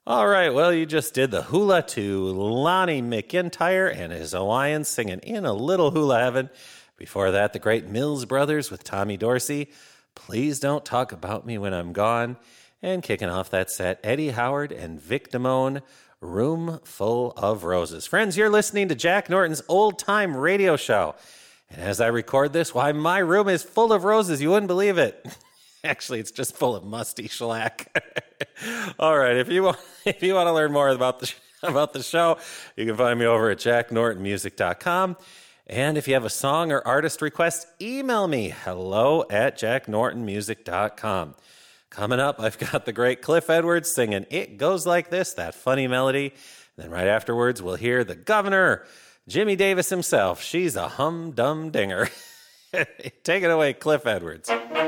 All right, well, you just did the hula to Lonnie McIntyre and his Hawaiians singing In a Little Hula Heaven. Before that, the great Mills Brothers with Tommy Dorsey, Please Don't Talk About Me When I'm Gone. And kicking off that set, Eddie Howard and Vic Damone, Room Full of Roses. Friends, you're listening to Jack Norton's Old Time Radio Show. And as I record this, why, my room is full of roses. You wouldn't believe it. Actually, it's just full of musty shellac. All right, if you want to learn more about the show, you can find me over at jacknortonmusic.com. And if you have a song or artist request, email me, hello@jacknortonmusic.com. Coming up, I've got the great Cliff Edwards singing It Goes Like This, that funny melody. Then right afterwards, we'll hear the governor, Jimmy Davis himself. She's a hum-dum-dinger. Take it away, Cliff Edwards.